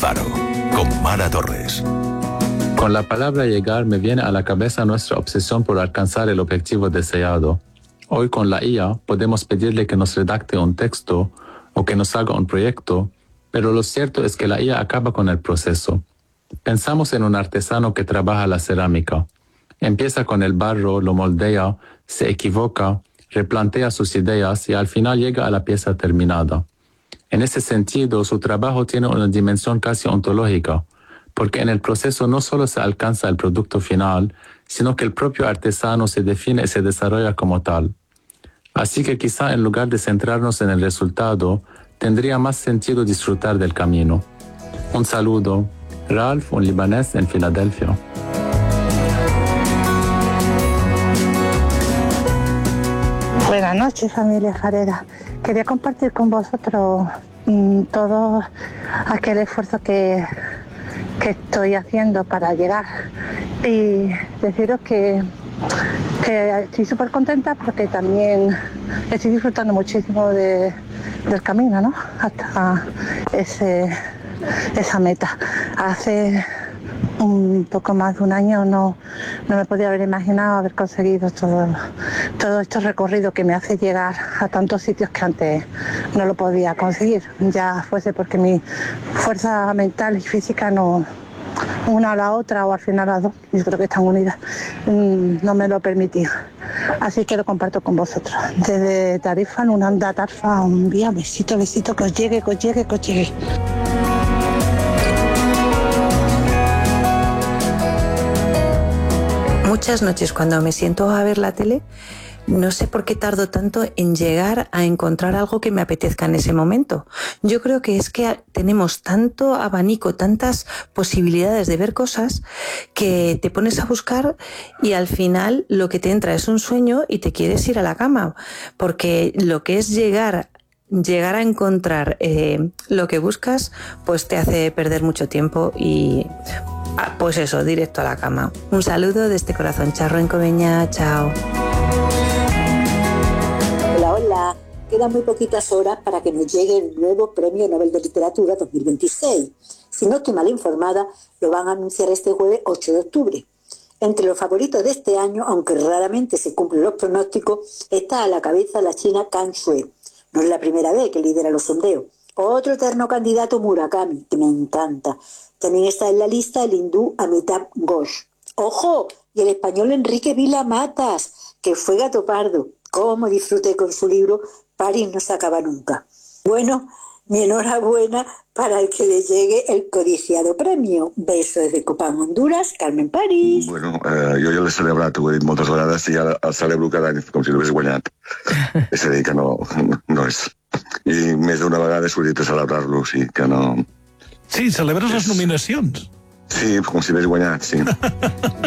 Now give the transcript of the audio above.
Faro, con Mara Torres. Con la palabra llegar me viene a la cabeza nuestra obsesión por alcanzar el objetivo deseado. Hoy con la IA podemos pedirle que nos redacte un texto o que nos haga un proyecto, pero lo cierto es que la IA acaba con el proceso. Pensamos en un artesano que trabaja la cerámica. Empieza con el barro, lo moldea, se equivoca, replantea sus ideas y al final llega a la pieza terminada. En ese sentido, su trabajo tiene una dimensión casi ontológica, porque en el proceso no solo se alcanza el producto final, sino que el propio artesano se define y se desarrolla como tal. Así que quizá en lugar de centrarnos en el resultado, tendría más sentido disfrutar del camino. Un saludo. Ralph, un libanés en Filadelfia. Buenas noches, familia Farera. Quería compartir con vosotros todo aquel esfuerzo que estoy haciendo para llegar y deciros que estoy súper contenta porque también estoy disfrutando muchísimo del camino, ¿no? Hasta esa meta. Hace un poco más de un año no me podía haber imaginado haber conseguido todo este recorrido que me hace llegar a tantos sitios que antes no lo podía conseguir, ya fuese porque mi fuerza mental y física no, una a la otra o al final las dos, yo creo que están unidas, no me lo permitía. Así que lo comparto con vosotros. Desde Tarifa, en una anda Tarfa, un día, besito, que os llegue. Muchas noches cuando me siento a ver la tele, no sé por qué tardo tanto en llegar a encontrar algo que me apetezca en ese momento. Yo creo que es que tenemos tanto abanico, tantas posibilidades de ver cosas, que te pones a buscar y al final lo que te entra es un sueño y te quieres ir a la cama. Porque lo que es llegar a encontrar lo que buscas, pues te hace perder mucho tiempo y... pues eso, directo a la cama. Un saludo desde Corazón Charro en Coveña. Chao. Hola. Quedan muy poquitas horas para que nos llegue el nuevo Premio Nobel de Literatura 2026. Si no estoy mal informada, lo van a anunciar este jueves 8 de octubre. Entre los favoritos de este año, aunque raramente se cumplen los pronósticos, está a la cabeza la china Kang Shui. No es la primera vez que lidera los sondeos. Otro eterno candidato, Murakami, que me encanta. También está en la lista el hindú Amitabh Ghosh. ¡Ojo! Y el español Enrique Vila Matas, que fue gato pardo. Cómo disfruté con su libro París no se acaba nunca. Bueno, mi enhorabuena para el que le llegue el codiciado premio. Beso desde Copán, Honduras, Carmen París. Bueno, jo ja l'he celebrat, ho he dit moltes vegades, i ara el celebro cada any, com si l'hagués guanyat. És a dir, que no és. I més d'una vegada he sortit a celebrar-lo, sí, que no... Sí, celebres les nominacions. Sí, com si l'hagués guanyat, sí.